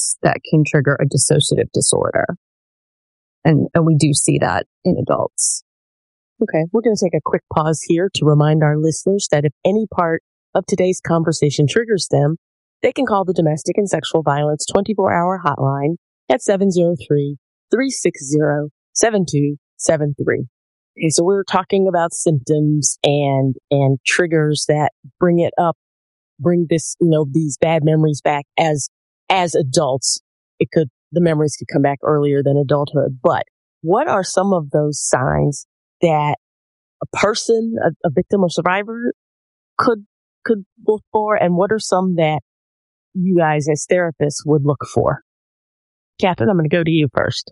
stress that can trigger a dissociative disorder. And we do see that in adults. Okay, we're going to take a quick pause here to remind our listeners that if any part of today's conversation triggers them, they can call the Domestic and Sexual Violence 24-hour hotline at 703-360-7273. Okay, so we're talking about symptoms and triggers that bring it up, bring this, these bad memories back as adults. The memories could come back earlier than adulthood. But what are some of those signs that a person, a victim or survivor could look for? And what are some that you guys as therapists would look for? Catherine, I'm going to go to you first.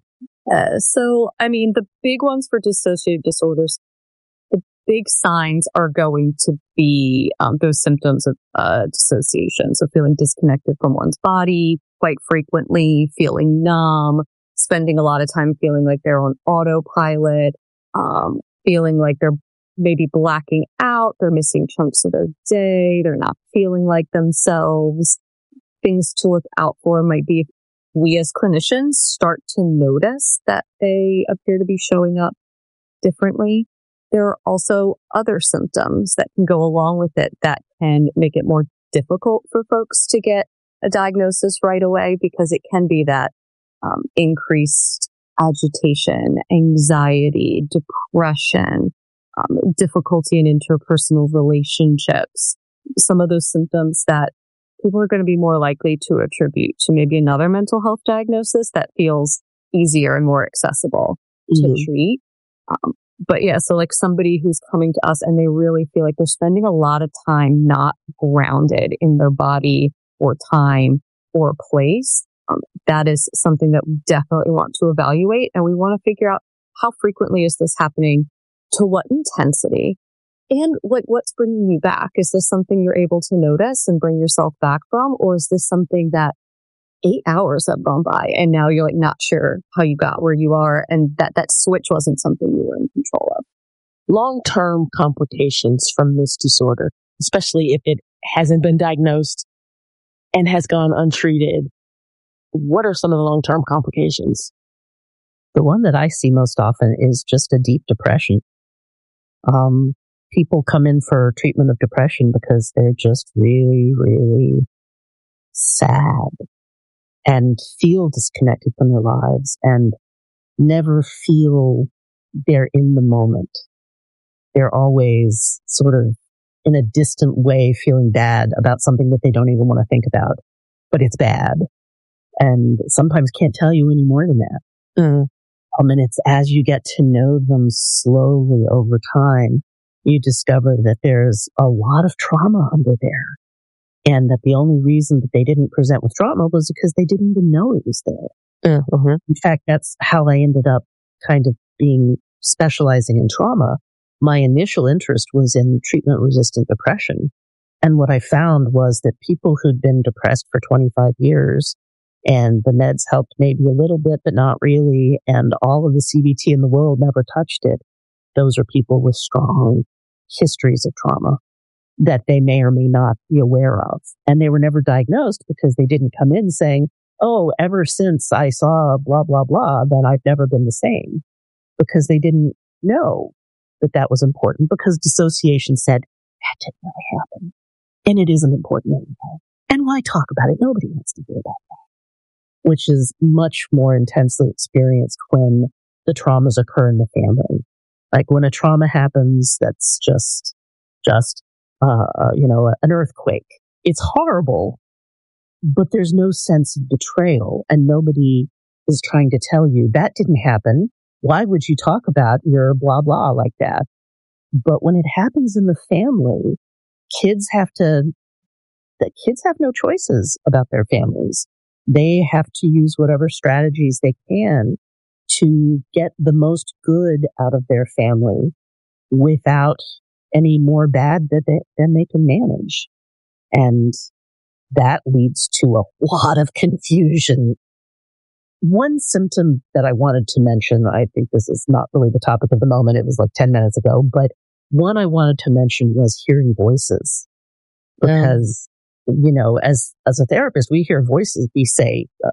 The big ones for dissociative disorders, the big signs are going to be those symptoms of dissociation. So feeling disconnected from one's body quite frequently, feeling numb, spending a lot of time feeling like they're on autopilot, feeling like they're maybe blacking out, they're missing chunks of their day, they're not feeling like themselves. Things to look out for might be if we as clinicians start to notice that they appear to be showing up differently. There are also other symptoms that can go along with it that can make it more difficult for folks to get a diagnosis right away, because it can be that increased agitation, anxiety, depression, difficulty in interpersonal relationships. Some of those symptoms that people are going to be more likely to attribute to maybe another mental health diagnosis that feels easier and more accessible to treat. So like somebody who's coming to us and they really feel like they're spending a lot of time not grounded in their body or time or place, that is something that we definitely want to evaluate. And we want to figure out how frequently is this happening, to what intensity, and what's bringing you back. Is this something you're able to notice and bring yourself back from? Or is this something that 8 hours have gone by and now you're like not sure how you got where you are, and that switch wasn't something you were in control of? Long-term complications from this disorder, especially if it hasn't been diagnosed and has gone untreated. What are some of the long-term complications? The one that I see most often is just a deep depression. People come in for treatment of depression because they're just really, really sad and feel disconnected from their lives and never feel they're in the moment. They're always sort of in a distant way feeling bad about something that they don't even want to think about, but it's bad. And sometimes can't tell you any more than that. And it's as you get to know them slowly over time, you discover that there's a lot of trauma under there. And that the only reason that they didn't present with trauma was because they didn't even know it was there. In fact, that's how I ended up kind of specializing in trauma. My initial interest was in treatment-resistant depression. And what I found was that people who'd been depressed for 25 years and the meds helped maybe a little bit, but not really, and all of the CBT in the world never touched it, those are people with strong histories of trauma that they may or may not be aware of. And they were never diagnosed because they didn't come in saying, oh, ever since I saw blah, blah, blah, then I've never been the same. Because they didn't know that was important, because dissociation said, that didn't really happen. And it isn't important anymore. And why talk about it? Nobody wants to hear about that. Which is much more intensely experienced when the traumas occur in the family. Like when a trauma happens, that's just an earthquake. It's horrible, but there's no sense of betrayal, and nobody is trying to tell you that didn't happen. Why would you talk about your blah blah like that? But when it happens in the family, kids have no choices about their families. They have to use whatever strategies they can to get the most good out of their family without any more bad than they can manage. And that leads to a lot of confusion. One symptom that I wanted to mention, I think this is not really the topic of the moment, it was like 10 minutes ago, but one I wanted to mention was hearing voices. Because, as a therapist, we hear voices, we say,